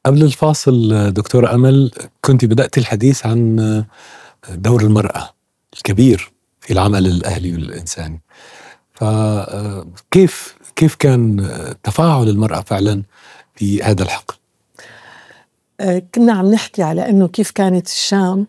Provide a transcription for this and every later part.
قبل الفاصل دكتورة أمل كنت بدأت الحديث عن دور المرأة الكبير في العمل الأهلي والإنساني. فكيف كان تفاعل المرأة فعلا في هذا الحقل؟ كنا عم نحكي على أنه كيف كانت الشام،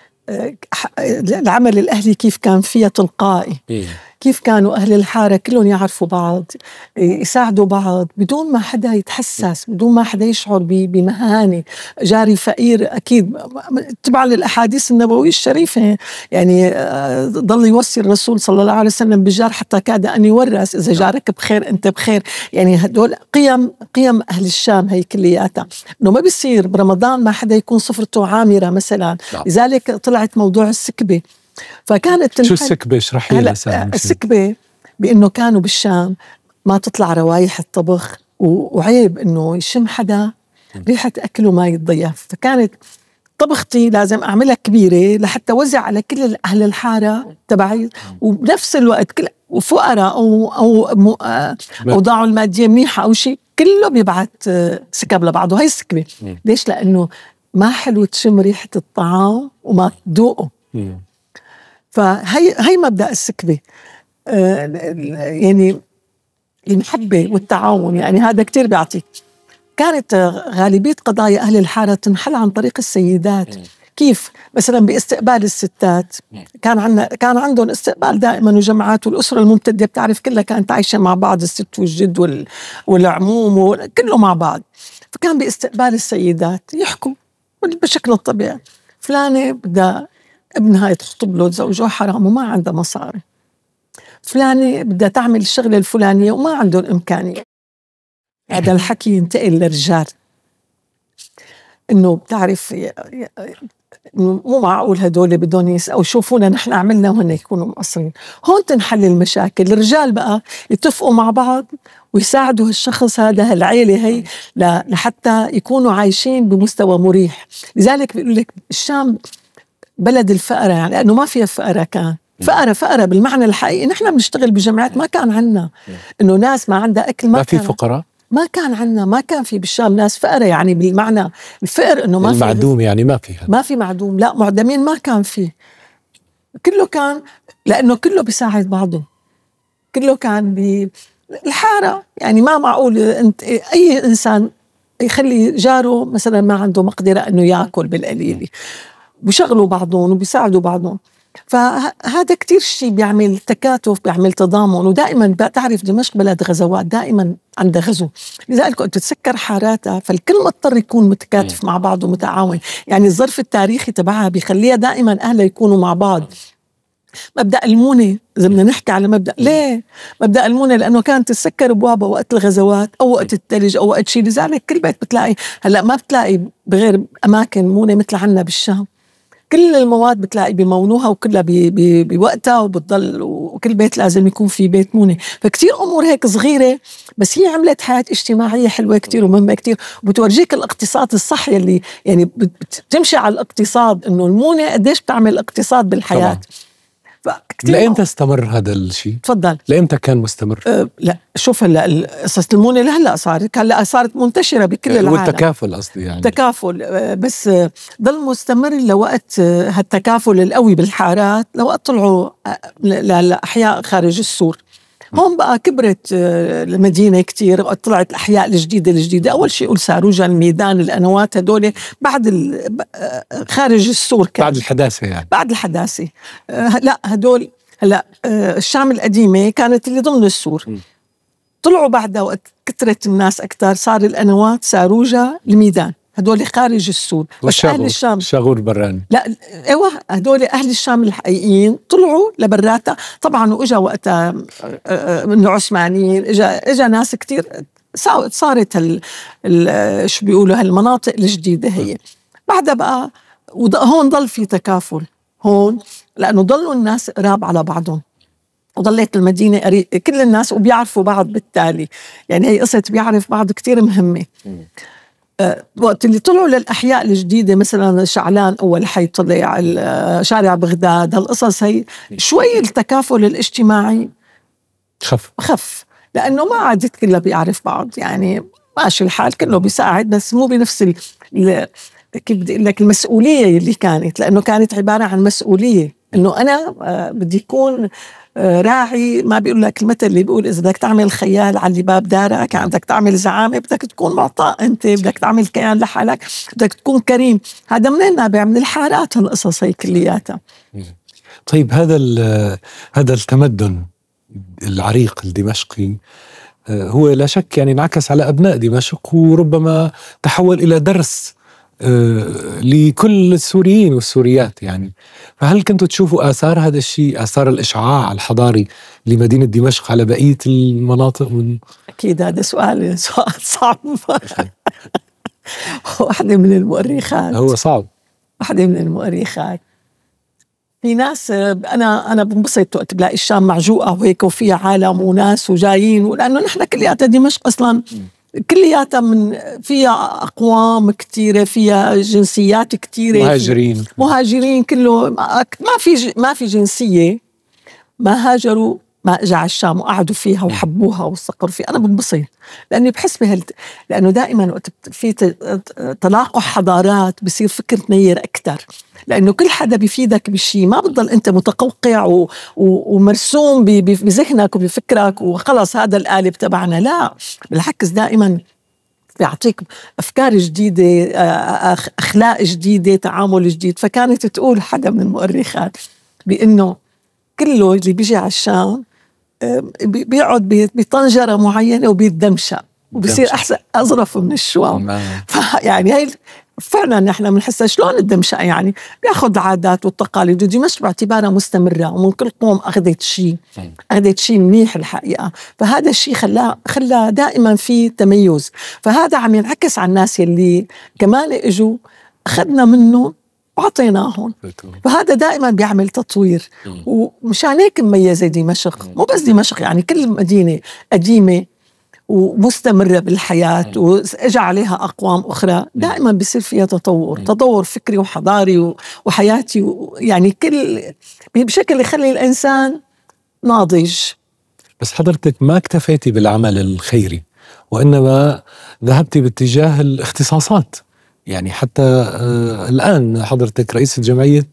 العمل الأهلي كيف كان فيها تلقائي، كيف كانوا أهل الحارة كلهم يعرفوا بعض، يساعدوا بعض بدون ما حدا يتحسس، بدون ما حدا يشعر بمهانة. جاري فقير أكيد تبع للأحاديث النبوية الشريفة، يعني ضل يوصي الرسول صلى الله عليه وسلم بالجار حتى كاد أن يورث، إذا جارك بخير أنت بخير. يعني هدول قيم أهل الشام هي كلياتها، إنه ما بيصير برمضان ما حدا يكون صفرته عامرة مثلا. لذلك طلعت موضوع السكبة. فكانت شو السكبة؟ اشرحي لنا. السكبة بأنه كانوا بالشام ما تطلع روايح الطبخ، وعيب أنه يشم حدا ريحة أكل وما يتضيف. فكانت طبختي لازم أعملها كبيرة لحتى وزع على كل أهل الحارة تبعي، وبنفس الوقت كل وفقراء أو أوضاعه المادية منيحة أو شيء كله بيبعت سكب لبعضه. هاي السكبة. ليش؟ لأنه ما حلو تشم ريحة الطعام وما تذوقه. فهي مبدأ السكبة. يعني المحبة والتعاون، يعني هذا كتير بيعطيك. كانت غالبية قضايا أهل الحارة تنحل عن طريق السيدات. كيف؟ مثلا باستقبال الستات كان عندهم استقبال دائما، وجماعات، والأسرة الممتدة بتعرف كلها كانت عايشة مع بعض، الست والجد والعموم كله مع بعض. فكان باستقبال السيدات يحكوا بشكل الطبيعي، فلانة بدها ابنها يتخطب له زوجه حرام وما عنده مصاري، فلانة بدها تعمل الشغلة الفلانية وما عندهم إمكانية. هذا الحكي ينتقل للرجال، إنه بتعرف مو معقول هدول بدون يسألوا شوفونا نحن عملنا وهن يكونوا مقصرين. هون تنحل المشاكل. الرجال بقى يتفقوا مع بعض ويساعدوا الشخص هذا، العيلة هي، لحتى يكونوا عايشين بمستوى مريح. لذلك بيقول لك الشام بلد الفقرة، يعني لأنه ما فيها فقرة، كان فقرة بالمعنى الحقيقي. نحن بنشتغل بجمعيات ما كان عنا إنه ناس ما عندها أكل، ما في فقراء، ما كان عنا، ما كان في بالشام ناس فقرة، يعني بالمعنى الفقر إنه ما في المعدوم، يعني ما في معدوم، لا معدمين ما كان فيه. كله كان، لأنه كله بيساعد بعضه، كله كان بالحارة. يعني ما معقول أنت أي إنسان يخلي جاره مثلا ما عنده مقدرة إنه يأكل بالقليل، بيشغلوا بعضهم وبيساعدوا بعضهم. فهذا كتير شيء بيعمل تكاتف، بيعمل تضامن. ودائما بتعرف دمشق بلد غزوات، دائما عندها غزو، لذلك كنت تتسكر حاراتها، فالكل مضطر يكون متكاتف مع بعض ومتعاون. يعني الظرف التاريخي تبعها بيخليها دائما أهلها يكونوا مع بعض. مبدأ المونة، إذا بدنا نحكي على مبدأ، ليه مبدأ المونة؟ لأنه كانت تسكر بوابة وقت الغزوات أو وقت الثلج أو وقت شيء. لذلك كل بيت بتلاقي، هلأ ما بتلاقي بغير أماكن مونة مثل عنا بالشام، كل المواد بتلاقي بمونوها وكلها بوقتها وبتضل، وكل بيت لازم يكون في بيت مونة. فكتير أمور هيك صغيرة، بس هي عملت حياة اجتماعية حلوة كتير ومهمة كتير، وبتورجيك الاقتصاد الصحي اللي يعني بتمشي على الاقتصاد، إنه المونة قديش بتعمل اقتصاد بالحياة طبعا. لأمتى استمر هذا الشيء؟ تفضل. لأمتى كان مستمر؟ لا شوف، هلا قصة المونة لهلا صارت منتشرة بكل العالم، والتكافل قصدي، يعني تكافل، بس ضل مستمر لوقت هالتكافل القوي بالحارات، لوقت طلعوا لأحياء خارج السور. هون بقى كبرت المدينة كتير، طلعت الأحياء الجديدة. أول شيء يقول ساروجا، الميدان، القنوات، هدول بعد خارج السور، بعد الحداثة، يعني بعد الحداثة. لا هدول هلا الشام القديمة كانت اللي ضمن السور. طلعوا بعدها وقت كثرت الناس أكتر، صار القنوات، ساروجا، الميدان، هدول خارج السور. بس أهل الشام شاغور براني، لا ايوه، هدول أهل الشام الحقيقيين طلعوا لبراتا طبعا. وإجا وقتها من العثمانيين، إجا ناس كتير، صارت شو بيقولوا هالمناطق الجديدة هي. بعدها بقى هون ضل في تكافل هون، لأنه ضلوا الناس قراب على بعضهم، وضلت المدينة كل الناس وبيعرفوا بعض. بالتالي يعني هي قصة بيعرف بعض كتير مهمة. وقت اللي طلعوا للأحياء الجديدة، مثلا شعلان أول حي طلع، شارع بغداد، هالقصص هي شوي التكافل الاجتماعي خف، لأنه ما عادت كلها بيعرف بعض. يعني ماشي الحال كله بيساعد، بس مو بنفس كيف بدي أقول لك المسؤولية اللي كانت، لأنه كانت عبارة عن مسؤولية إنه أنا بدي يكون راعي. ما بيقول لك المثل اللي بيقول إذا بدك تعمل خيال على باب دارك، يعني بدك تعمل زعامة، بدك تكون معطاء، أنت بدك تعمل كيان لحالك، بدك تكون كريم. هذا منين نابع؟ من الحارات هالقصص هي كلياتها. طيب هذا التمدن العريق الدمشقي هو لا شك يعني انعكس على أبناء دمشق، وربما تحول إلى درس لكل السوريين والسوريات يعني. فهل كنتوا تشوفوا آثار هذا الشيء، آثار الإشعاع الحضاري لمدينة دمشق على بقية المناطق؟ أكيد هذا سؤال صعب. واحدة من المؤرخات، هو صعب، واحدة من المؤرخات، في ناس أنا بنبسط وقت بلاقي الشام معجوقة وهيك وفيها عالم وناس وجايين، ولأنه نحن كلياتها دمشق أصلا كلياتها من فيها أقوام كتيرة، فيها جنسيات كتيرة، مهاجرين كله، ما في جنسية ما هاجروا ما اجى على الشام وقعدوا فيها وحبوها واستقروا فيها. انا بنبسط لاني بحس لانه دائما وقت في تلاقح حضارات بصير فكر نير اكثر، لانه كل حدا بيفيدك بشيء، ما بتضل انت متقوقع ومرسوم بذهنك وبفكرك وخلص هذا القالب تبعنا. لا بالعكس، دائما بيعطيك أفكار جديدة، أخلاق جديدة، تعامل جديد. فكانت تقول حدا من المؤرخات بأنه كله اللي بيجي على الشام بيقعد بطنجرة معينة وبيتدمشق وبصير أحسن أظرف من الشوام. يعني هاي فعلا نحن بنحسها شلون الدمشق، يعني بياخد العادات والتقاليد، ودمشق باعتبارها مستمرة ومن كل قوم أخذت شيء منيح الحقيقة. فهذا الشيء خلى دائما في تميز. فهذا عم ينعكس على الناس يلي كمان اجوا أخذنا منه وعطيناهم. فهذا دائما بيعمل تطوير، ومشان هيك مميزة دمشق. مو بس دمشق، يعني كل مدينة قديمة ومستمرة بالحياة وإجا عليها أقوام أخرى دائما بيصير فيها تطور فكري وحضاري وحياتي، يعني كل بشكل يخلي الإنسان ناضج. بس حضرتك ما اكتفيتي بالعمل الخيري، وإنما ذهبتي باتجاه الاختصاصات. يعني حتى الآن حضرتك رئيسة جمعية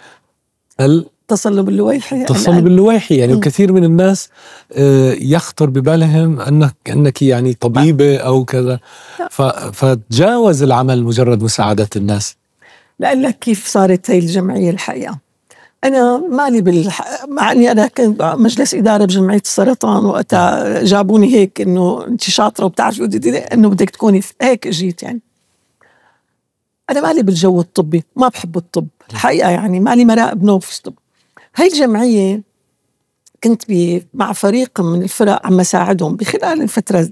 التصلب اللويحي. يعني وكثير من الناس يخطر ببالهم أنك يعني طبيبة أو كذا، فتجاوز العمل مجرد مساعدة الناس. لأقول كيف صارت هاي الجمعية الحقيقة. أنا مالي مع أني أنا كنت مجلس إدارة بجمعية السرطان، وقتها جابوني هيك إنه أنت شاطرة وبتعرفي إنه بدك تكوني هيك. جيت يعني أنا مالي بالجو الطبي، ما بحب الطب الحقيقة، يعني مالي مراقب نوم في الطب. هاي الجمعية كنت مع فريق من الفرق عم ساعدهم بخلال الفترة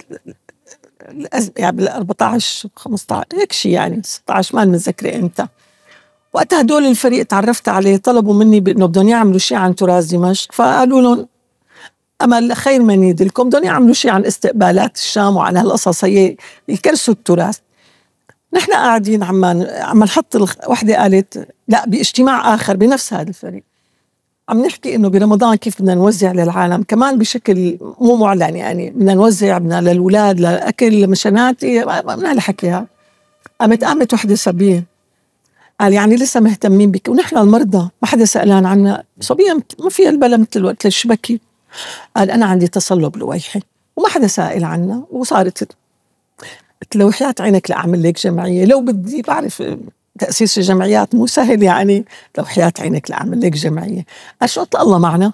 يعني بال 14 15 هيك شيء، يعني 16 ما متذكرة امتى. وقتها هدول الفريق تعرفت عليه، طلبوا مني بأنه بدهم يعملوا شيء عن تراث دمشق. فقالوا لهم أمل خير من يدلكم، بدهم يعملوا شيء عن استقبالات الشام وعن هالقصص هي يكرسوا التراث. نحن قاعدين عم نحط وحدة قالت لا باجتماع آخر بنفس هذا الفريق عم نحكي إنه برمضان كيف بدنا نوزع للعالم كمان بشكل مو معلن، يعني بدنا نوزع للأولاد للأكل لمشاناتي، ما بدنا الحكيها. قامت وحدة صبية قال يعني لسه مهتمين بك ونحن المرضى ما حدا سألان عنا. صبية ما فيها البلا مثل الوقت الشبكي. قال أنا عندي تصلب لويحي وما حدا سائل عنا. وصارت قلت له وحياة عينك لأعمل لك جمعية، لو بدي بعرف تأسيس الجمعيات مو سهل، يعني لو حياة عينك لأعمل لك جمعية. قال شو الله معنا.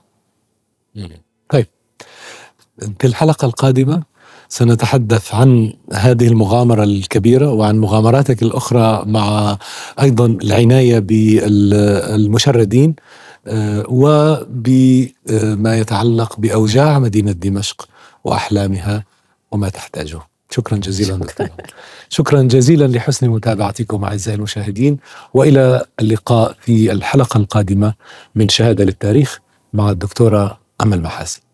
طيب في الحلقة القادمة سنتحدث عن هذه المغامرة الكبيرة وعن مغامراتك الأخرى مع أيضا العناية بالمشردين وبما يتعلق بأوجاع مدينة دمشق وأحلامها وما تحتاجه. شكرا جزيلا دكتور. شكرا جزيلا لحسن متابعتكم أعزائي المشاهدين، وإلى اللقاء في الحلقة القادمة من شهادة للتاريخ مع الدكتورة أمل محاسن.